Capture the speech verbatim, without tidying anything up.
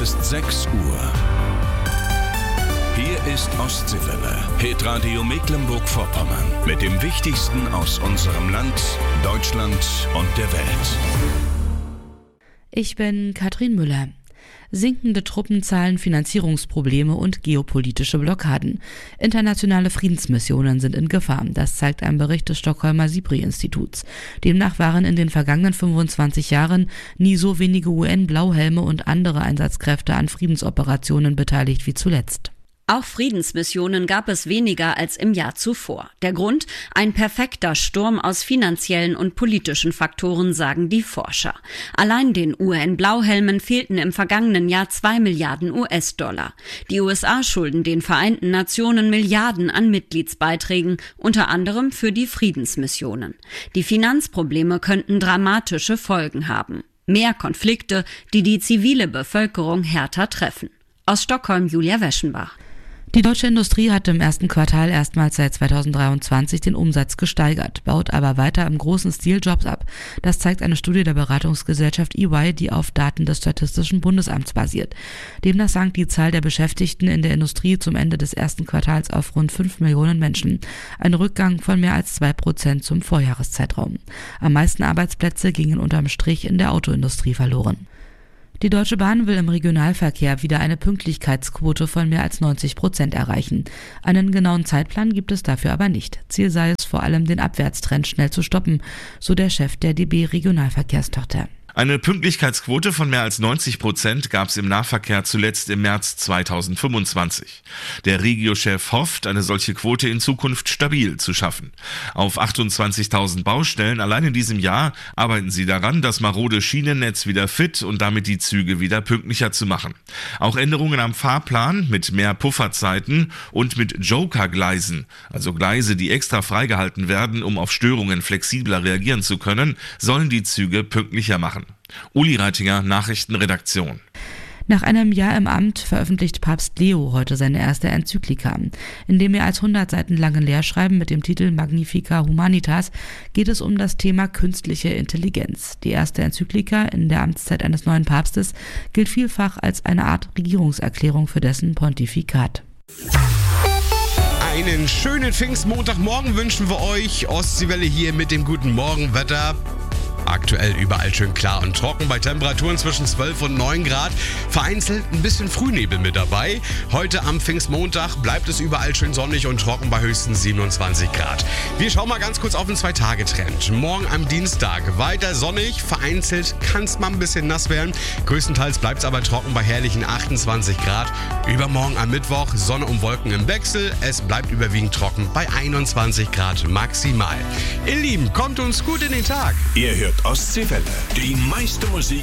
Es ist sechs Uhr. Hier ist Ostseewelle, Hitradio Mecklenburg-Vorpommern. Mit dem Wichtigsten aus unserem Land, Deutschland und der Welt. Ich bin Katrin Müller. Sinkende Truppenzahlen, Finanzierungsprobleme und geopolitische Blockaden. Internationale Friedensmissionen sind in Gefahr. Das zeigt ein Bericht des Stockholmer SIPRI-Instituts. Demnach waren in den vergangenen fünfundzwanzig Jahren nie so wenige U N-Blauhelme und andere Einsatzkräfte an Friedensoperationen beteiligt wie zuletzt. Auch Friedensmissionen gab es weniger als im Jahr zuvor. Der Grund? Ein perfekter Sturm aus finanziellen und politischen Faktoren, sagen die Forscher. Allein den U N-Blauhelmen fehlten im vergangenen Jahr zwei Milliarden U S-Dollar. Die U S A schulden den Vereinten Nationen Milliarden an Mitgliedsbeiträgen, unter anderem für die Friedensmissionen. Die Finanzprobleme könnten dramatische Folgen haben. Mehr Konflikte, die die zivile Bevölkerung härter treffen. Aus Stockholm, Julia Weschenbach. Die deutsche Industrie hat im ersten Quartal erstmals seit zweitausenddreiundzwanzig den Umsatz gesteigert, baut aber weiter im großen Stil Jobs ab. Das zeigt eine Studie der Beratungsgesellschaft E Y, die auf Daten des Statistischen Bundesamts basiert. Demnach sank die Zahl der Beschäftigten in der Industrie zum Ende des ersten Quartals auf rund fünf Millionen Menschen. Ein Rückgang von mehr als zwei Prozent zum Vorjahreszeitraum. Am meisten Arbeitsplätze gingen unterm Strich in der Autoindustrie verloren. Die Deutsche Bahn will im Regionalverkehr wieder eine Pünktlichkeitsquote von mehr als neunzig Prozent erreichen. Einen genauen Zeitplan gibt es dafür aber nicht. Ziel sei es vor allem, den Abwärtstrend schnell zu stoppen, so der Chef der D B Regionalverkehrstochter. Eine Pünktlichkeitsquote von mehr als neunzig Prozent gab es im Nahverkehr zuletzt im März zweitausendfünfundzwanzig. Der Regio-Chef hofft, eine solche Quote in Zukunft stabil zu schaffen. Auf achtundzwanzigtausend Baustellen allein in diesem Jahr arbeiten sie daran, das marode Schienennetz wieder fit und damit die Züge wieder pünktlicher zu machen. Auch Änderungen am Fahrplan mit mehr Pufferzeiten und mit Joker-Gleisen, also Gleise, die extra freigehalten werden, um auf Störungen flexibler reagieren zu können, sollen die Züge pünktlicher machen. Uli Reitinger, Nachrichtenredaktion. Nach einem Jahr im Amt veröffentlicht Papst Leo heute seine erste Enzyklika. In dem mehr als hundert Seiten langen Lehrschreiben mit dem Titel Magnificat Humanitas geht es um das Thema künstliche Intelligenz. Die erste Enzyklika in der Amtszeit eines neuen Papstes gilt vielfach als eine Art Regierungserklärung für dessen Pontifikat. Einen schönen Pfingstmontagmorgen wünschen wir euch. Ostseewelle hier mit dem guten Morgenwetter. Aktuell überall schön klar und trocken bei Temperaturen zwischen zwölf und neun Grad. Vereinzelt ein bisschen Frühnebel mit dabei. Heute am Pfingstmontag bleibt es überall schön sonnig und trocken bei höchstens siebenundzwanzig Grad. Wir schauen mal ganz kurz auf den Zwei-Tage-Trend. Morgen am Dienstag weiter sonnig, vereinzelt kann es mal ein bisschen nass werden. Größtenteils bleibt es aber trocken bei herrlichen achtundzwanzig Grad. Übermorgen am Mittwoch Sonne und Wolken im Wechsel. Es bleibt überwiegend trocken bei einundzwanzig Grad maximal. Ihr Lieben, kommt uns gut in den Tag. Ihr hört Ostseewelle, die meiste Musik